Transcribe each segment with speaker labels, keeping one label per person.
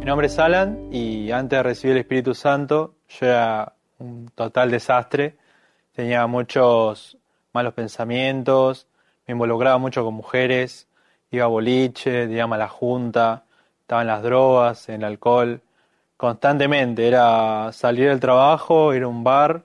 Speaker 1: Mi nombre es Alan y antes de recibir el Espíritu Santo yo era un total desastre. Tenía muchos malos pensamientos, me involucraba mucho con mujeres, iba a boliche, digamos a la junta, estaba en las drogas, en el alcohol. Constantemente era salir del trabajo, ir a un bar,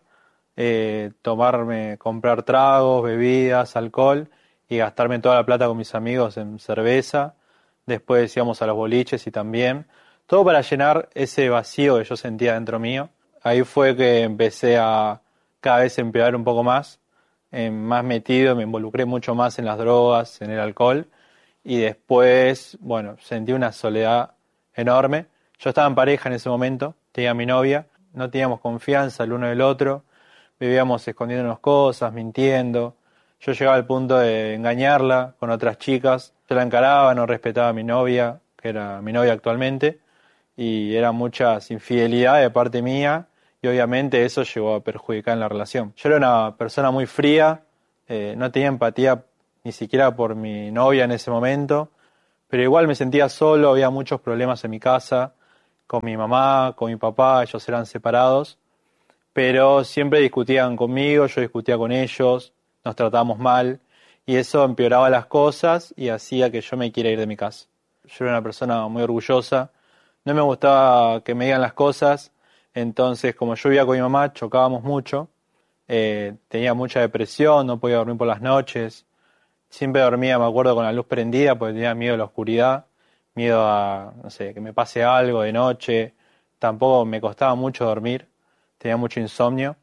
Speaker 1: comprar tragos, bebidas, alcohol y gastarme toda la plata con mis amigos en cerveza. Después íbamos a los boliches y también. Todo para llenar ese vacío que yo sentía dentro mío. Ahí fue que empecé a cada vez empeorar un poco más metido, me involucré mucho más en las drogas, en el alcohol. Y después, sentí una soledad enorme. Yo estaba en pareja en ese momento, tenía a mi novia, no teníamos confianza el uno del otro, vivíamos escondiéndonos cosas, mintiendo. Yo llegaba al punto de engañarla con otras chicas. Yo la encaraba, no respetaba a mi novia, que era mi novia actualmente, y eran muchas infidelidades de parte mía, y obviamente eso llegó a perjudicar en la relación. Yo era una persona muy fría, no tenía empatía ni siquiera por mi novia en ese momento, pero igual me sentía solo, había muchos problemas en mi casa, con mi mamá, con mi papá, ellos eran separados, pero siempre discutían conmigo, yo discutía con ellos, nos tratábamos mal, y eso empeoraba las cosas y hacía que yo me quiera ir de mi casa. Yo era una persona muy orgullosa, no me gustaba que me digan las cosas, entonces como yo vivía con mi mamá, chocábamos mucho, tenía mucha depresión, no podía dormir por las noches, siempre dormía, me acuerdo, con la luz prendida porque tenía miedo a la oscuridad, miedo a, que me pase algo de noche, tampoco me costaba mucho dormir, tenía mucho insomnio,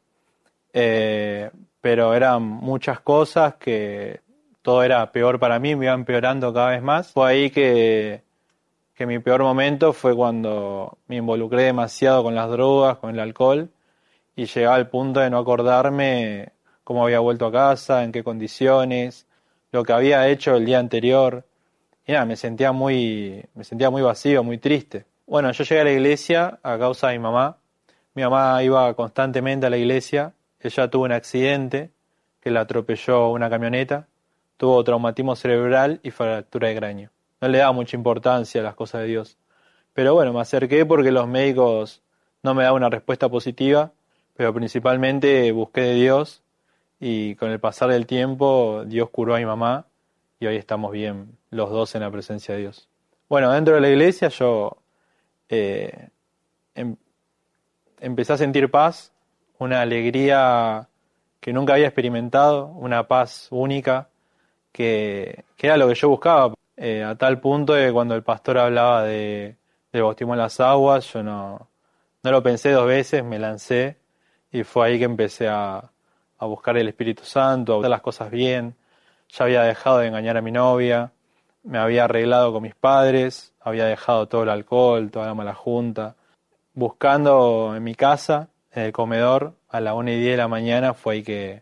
Speaker 1: pero eran muchas cosas que todo era peor para mí, me iba empeorando cada vez más. Fue ahí que mi peor momento fue cuando me involucré demasiado con las drogas, con el alcohol, y llegaba al punto de no acordarme cómo había vuelto a casa, en qué condiciones, lo que había hecho el día anterior. Y nada, me sentía muy vacío, muy triste. Bueno, yo llegué a la iglesia a causa de mi mamá. Mi mamá iba constantemente a la iglesia. Ella tuvo un accidente que la atropelló una camioneta. Tuvo traumatismo cerebral y fractura de cráneo. No le daba mucha importancia a las cosas de Dios. Pero bueno, me acerqué porque los médicos no me daban una respuesta positiva, pero principalmente busqué de Dios y con el pasar del tiempo Dios curó a mi mamá y hoy estamos bien los dos en la presencia de Dios. Bueno, dentro de la iglesia yo empecé a sentir paz, una alegría que nunca había experimentado, una paz única que era lo que yo buscaba. A tal punto de que cuando el pastor hablaba del bautismo en las aguas, yo no lo pensé dos veces, me lancé y fue ahí que empecé a buscar el Espíritu Santo, a hacer las cosas bien. Ya había dejado de engañar a mi novia, me había arreglado con mis padres, había dejado todo el alcohol, toda la mala junta. Buscando en mi casa, en el comedor, a las 1:10 de la mañana, fue ahí que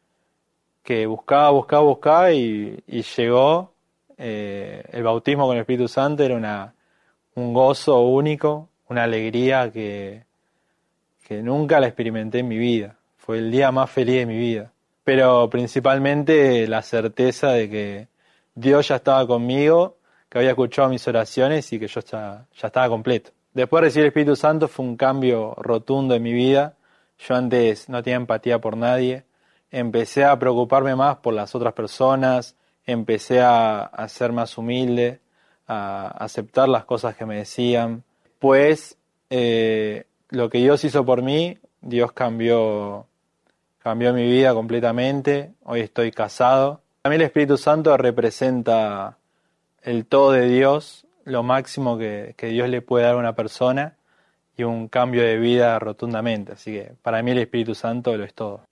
Speaker 1: buscaba y llegó. El bautismo con el Espíritu Santo era un gozo único, una alegría que nunca la experimenté en mi vida. Fue el día más feliz de mi vida. Pero principalmente la certeza de que Dios ya estaba conmigo, que había escuchado mis oraciones y que yo ya estaba completo. Después de recibir el Espíritu Santo fue un cambio rotundo en mi vida. Yo antes no tenía empatía por nadie. Empecé a preocuparme más por las otras personas. Empecé a ser más humilde, a aceptar las cosas que me decían. Pues lo que Dios hizo por mí, Dios cambió mi vida completamente. Hoy estoy casado. Para mí el Espíritu Santo representa el todo de Dios, lo máximo que Dios le puede dar a una persona y un cambio de vida rotundamente. Así que para mí el Espíritu Santo lo es todo.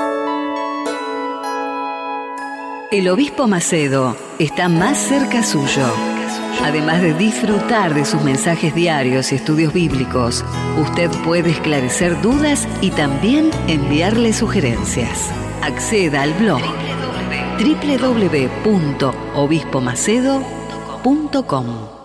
Speaker 2: El Obispo Macedo está más cerca suyo. Además de disfrutar de sus mensajes diarios y estudios bíblicos, usted puede esclarecer dudas y también enviarle sugerencias. Acceda al blog www.obispomacedo.com.